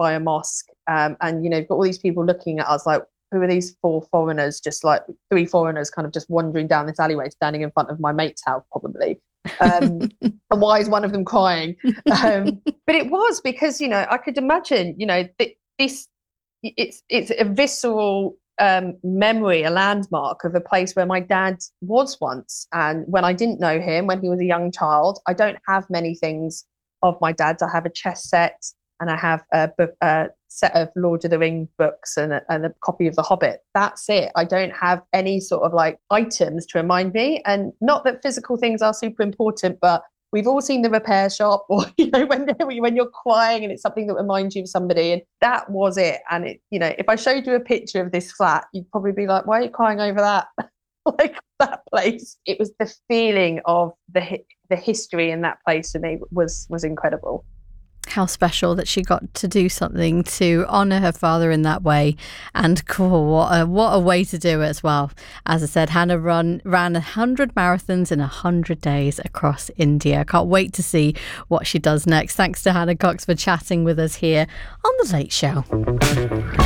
by a mosque. And, you've got all these people looking at us like, who are these four foreigners, just like three foreigners kind of just wandering down this alleyway, standing in front of my mate's house, probably. And why is one of them crying? But it was because, I could imagine, this, it's a visceral memory, a landmark of a place where my dad was once. And when I didn't know him, when he was a young child, I don't have many things of my dad's. I have a chess set, and I have a set of Lord of the Rings books and a copy of The Hobbit. That's it. I don't have any sort of like items to remind me. And not that physical things are super important, but we've all seen the repair shop, or when you're crying and it's something that reminds you of somebody, and that was it. And if I showed you a picture of this flat, you'd probably be like, "Why are you crying over that?" Like that place. It was the feeling of the history in that place for me was incredible. How special that she got to do something to honour her father in that way. And cool, what a way to do it as well. As I said, Hannah ran 100 marathons in 100 days across India. I can't wait to see what she does next. Thanks to Hannah Cox for chatting with us here on The Late Show.